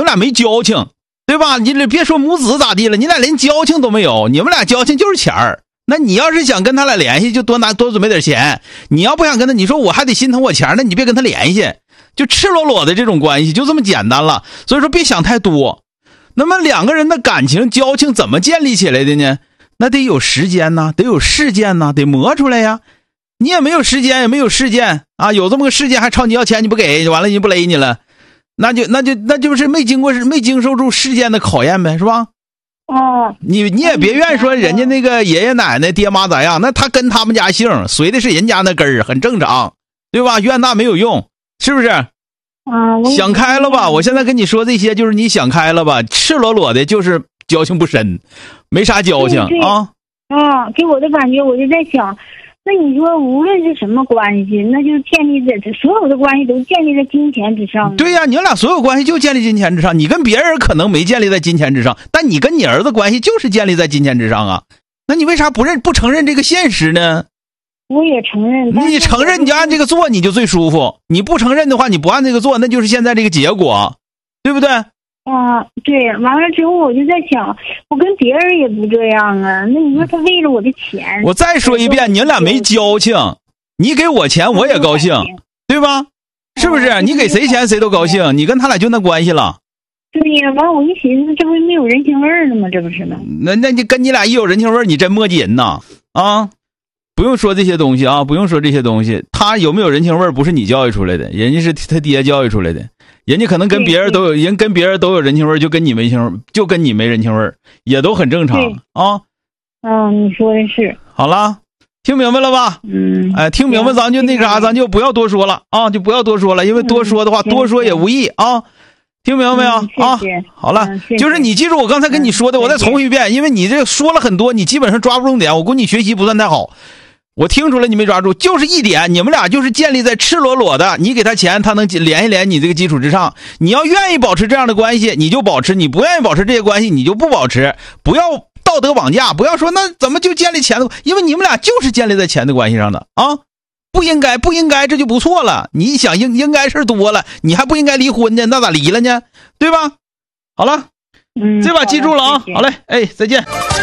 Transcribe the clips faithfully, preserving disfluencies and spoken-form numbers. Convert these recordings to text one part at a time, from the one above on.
俩没交情，对吧？你别说母子咋地了，你俩连交情都没有，你们俩交情就是钱儿。那你要是想跟他俩联系，就多拿多准备点钱。你要不想跟他，你说我还得心疼我钱，那你别跟他联系，就赤裸裸的这种关系就这么简单了。所以说别想太多。那么两个人的感情交情怎么建立起来的呢？那得有时间呐，得有事件呐，得磨出来呀。你也没有时间，也没有事件啊，有这么个事件还朝你要钱，你不给，完了人家不勒你了，那就那就那就是没经过没经受住事件的考验呗，是吧？ 哦， 你你也别怨说人家那个爷爷奶奶爹妈咋样，那他跟他们家姓，随的是人家那根儿，很正常，对吧？怨那没有用，是不是？ 啊， 想开了吧？我现在跟你说这些，就是你想开了吧？赤裸裸的，就是交情不深，没啥交情啊。 啊，给我的感觉，我就在想，那你说无论是什么关系，那就建立在所有的关系都建立在金钱之上。 对呀、啊，你们俩所有关系就建立金钱之上。你跟别人可能没建立在金钱之上，但你跟你儿子关系就是建立在金钱之上啊。那你为啥不认不承认这个现实呢？ 我也承认。 你承认你就按这个做，你就最舒服。你不承认的话，你不按这个做，那就是现在这个结果，对不对？ 啊，对，完了之后我就在想，我跟别人也不这样啊。那你说他为了我的钱， 我再说一遍，你们俩没交情，你给我钱我也高兴，对吧？是不是？你给谁钱谁都高兴，你跟他俩就那关系了。 对呀，完了我一寻思，这不没有人情味了吗？这不是吗？ 那那你跟你俩一有人情味，你真磨叽人呐啊！不用说这些东西啊，不用说这些东西。他有没有人情味不是你教育出来的，人家是他爹教育出来的。人家可能跟别人都有人跟别人都有人情味，就跟你没情味，就跟你没人情味，也都很正常啊。 嗯，你说的是。 好了，听明白了吧？ 嗯。 哎，听明白咱就那啥，咱就不要多说了啊，就不要多说了，因为多说的话， 嗯、 多说也无益啊。听明白没有、 嗯、 啊？好了、 嗯， 就是你记住我刚才跟你说的， 嗯、 我再重复一遍，因为你这说了很多，你基本上抓不重点，我估计你学习不算太好。我听出来你没抓住，就是一点，你们俩就是建立在赤裸裸的，你给他钱，他能连一连你这个基础之上。你要愿意保持这样的关系，你就保持；你不愿意保持这些关系，你就不保持。不要道德绑架，不要说那怎么就建立钱的，因为你们俩就是建立在钱的关系上的啊。不应该，不应该，这就不错了。你想应应该事多了，你还不应该离婚呢，那咋离了呢？对吧？好了， 嗯， 这把记住了啊。好嘞，哎，再见。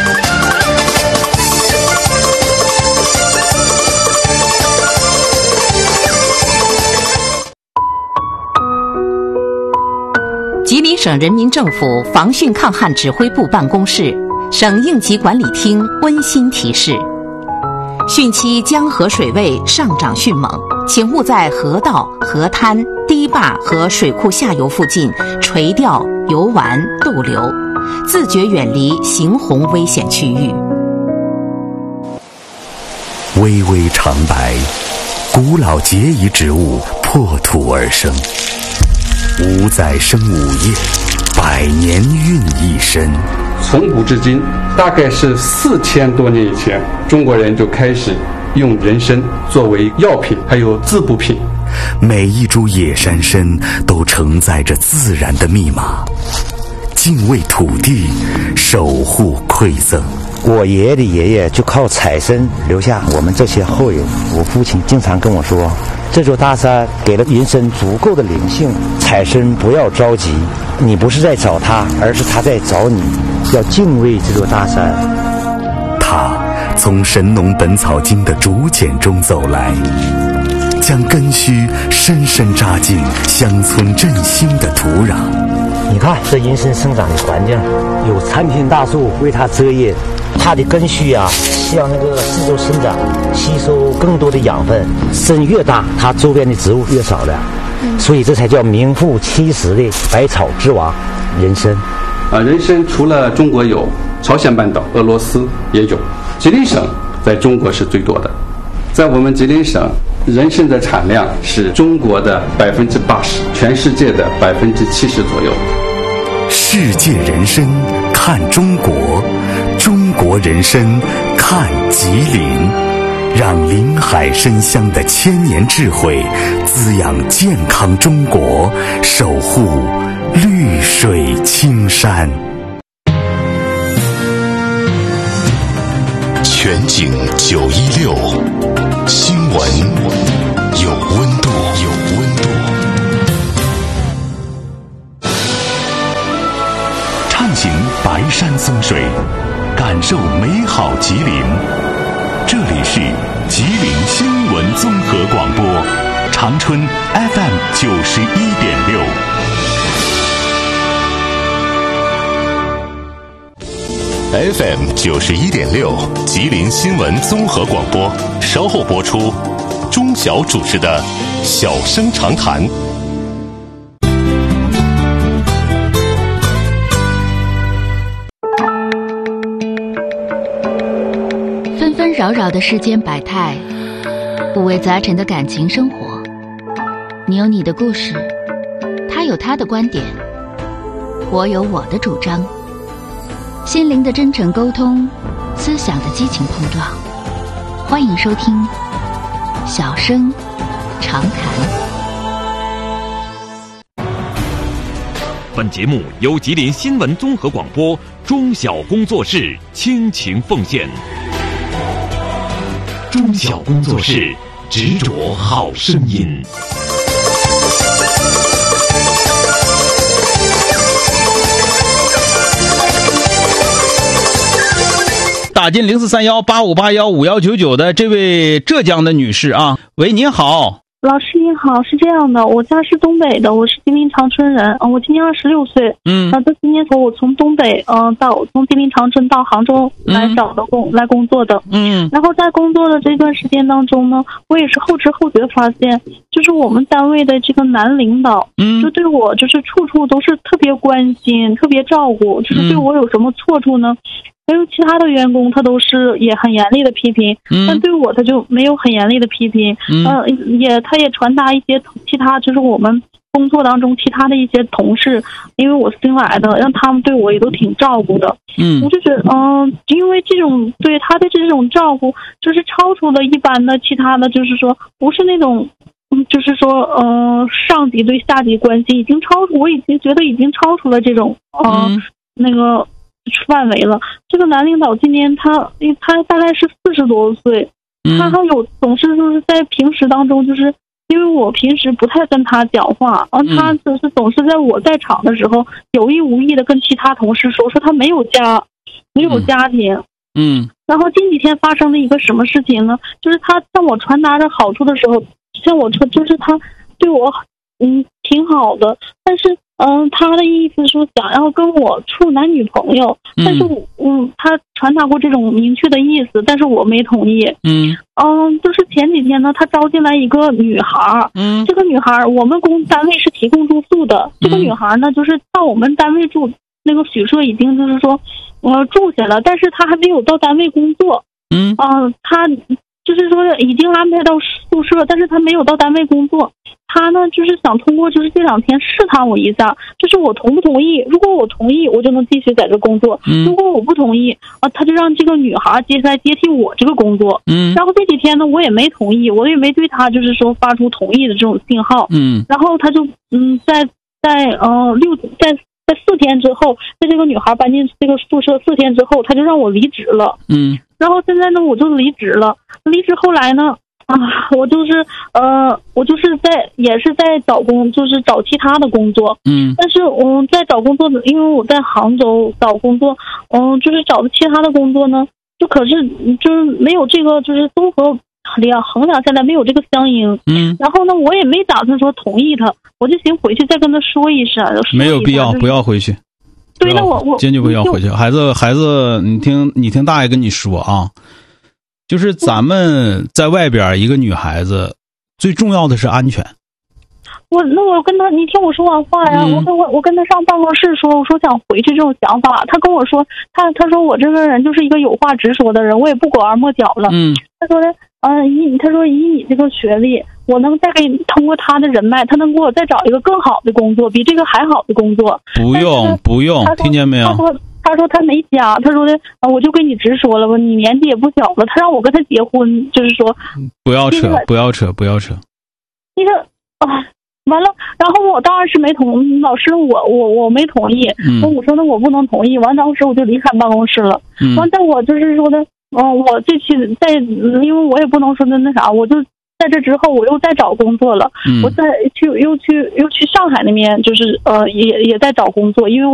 吉林省人民政府防汛抗旱指挥部办公室、省应急管理厅温馨提示：汛期江河水位上涨迅猛，请勿在河道、河滩、堤坝和水库下游附近垂钓、游玩、逗留，自觉远离行洪危险区域。 巍巍长白，古老结遗植物破土而生。五载生五叶，百年孕一身。 从古至今，大概是四千多年以前，中国人就开始用人参作为药品，还有滋补品。 每一株野山参都承载着自然的密码，敬畏土地，守护馈赠。 我爷爷的爷爷就靠采参留下我们这些后人。我父亲经常跟我说，这座大山给了人参足够的灵性，采参不要着急，你不是在找它，而是它在找你，要敬畏这座大山。 他从《神农本草经》的竹简中走来，将根须深深扎进乡村振兴的土壤。 你看这人参生长的环境，有参天大树为它遮叶，它的根须啊向那个四周生长，吸收更多的养分。参越大，它周边的植物越少的，所以这才叫名副其实的百草之王人参。 啊，人参除了中国有，朝鲜半岛、俄罗斯也有，吉林省在中国是最多的。在我们吉林省，人参的产量是中国的百分之八十，全世界的百分之七十左右。 世界人参看中国，中国人参看吉林，让林海参香的千年智慧滋养健康中国，守护绿水青山。 全景九一六，新闻有温度，有温度。 畅行白山松水，感受美好吉林。这里是吉林新闻综合广播，长春 F M 九十一点六。 F M 九十一点六，吉林新闻综合广播，稍后播出。钟晓主持的《小声长谈》。 纷纷扰扰的世间百态，五味杂陈的感情生活。你有你的故事，他有他的观点，我有我的主张。心灵的真诚沟通，思想的激情碰撞。欢迎收听小声长谈。 本节目由吉林新闻综合广播中小工作室倾情奉献。中小工作室执着好声音。 打进零四三幺八五八幺五幺九九的这位浙江的女士啊，喂，您好。 老师您好，是这样的，我家是东北的，我是吉林长春人，嗯，我今年二十六岁， 嗯， 呃，这今年从我从东北，嗯、呃，到从吉林长春到杭州来找的工、嗯、来工作的， 嗯， 然后在工作的这段时间当中呢，我也是后知后觉发现，就是我们单位的这个男领导， 嗯， 就对我就是处处都是特别关心，特别照顾，就是对我有什么错处呢？因为其他的员工他都是也很严厉的批评， 嗯， 但对我他就没有很严厉的批评， 嗯， 呃、也他也传达一些其他就是我们工作当中其他的一些同事，因为我新来的，让他们对我也都挺照顾的， 嗯， 我就觉得，嗯、呃，因为这种对他的这种照顾，就是超出了一般的其他的，就是说不是那种。嗯，就是说，呃，上级对下级关系已经超，我已经觉得已经超出了这种，呃、嗯，那个范围了。这个男领导今年他，他大概是四十多岁， 嗯， 他还有总是就是在平时当中，就是因为我平时不太跟他讲话，然后他就是总是在我在场的时候，有意无意的跟其他同事说，说他没有家，没有家庭， 嗯，然后近几天发生了一个什么事情呢？就是他向我传达着好处的时候。像我说，就是他对我，嗯，挺好的，但是，嗯、呃，他的意思说想要跟我处男女朋友，但是我，嗯，他传达过这种明确的意思，但是我没同意。 嗯嗯，就是前几天呢，他招进来一个女孩， 嗯， 这个女孩我们公单位是提供住宿的，这个女孩呢，就是到我们单位住那个宿舍已经就是说，呃，住下了，但是她还没有到单位工作。 嗯， 嗯、呃，她。就是说已经安排到宿舍，但是他没有到单位工作。他呢，就是想通过就是这两天试探我一下，就是我同不同意。如果我同意，我就能继续在这工作； 嗯、 如果我不同意，啊，他就让这个女孩接下来接替我这个工作。 嗯。 然后这几天呢，我也没同意，我也没对他就是说发出同意的这种信号。 嗯。 然后他就嗯，在在呃六在在四天之后，在这个女孩搬进这个宿舍四天之后，他就让我离职了。 嗯。 然后现在呢，我就离职了。离职后来呢，啊，我就是呃，我就是在也是在找工，就是找其他的工作。 嗯。 但是我、嗯、在找工作的，因为我在杭州找工作，嗯，就是找的其他的工作呢，就可是就是没有这个，就是综合量衡量下来没有这个相应。 嗯。 然后呢，我也没打算说同意他，我就寻回去再跟他说一声。说一声没有必要， 就是、 不要回去。 对，那我我坚决不要回去。孩子，孩子，你听，你听大爷跟你说啊，就是咱们在外边一个女孩子，最重要的是安全。 我那我跟他，你听我说完话呀。嗯、我跟我我跟他上办公室说，我说想回去这种想法。他跟我说，他他说我这个人就是一个有话直说的人，我也不拐弯抹角了。 嗯， 他说的，嗯、呃，以他说以你这个学历，我能再给你通过他的人脉，他能给我再找一个更好的工作，比这个还好的工作。 不用不用，听见没有？ 他说他说他没家，他说的，呃，我就跟你直说了吧，你年纪也不小了，他让我跟他结婚，就是说， 不要扯，不要扯，不要扯。 你说啊。完了，然后我当然是没同意，老师我我我没同意， 嗯， 我说那我不能同意，完当时我就离开办公室了， 嗯， 完但我就是说的，嗯、呃，我这期在，因为我也不能说的那啥，我就在这之后我又在找工作了， 嗯， 我再去又去又去上海那边，就是呃也也在找工作，因为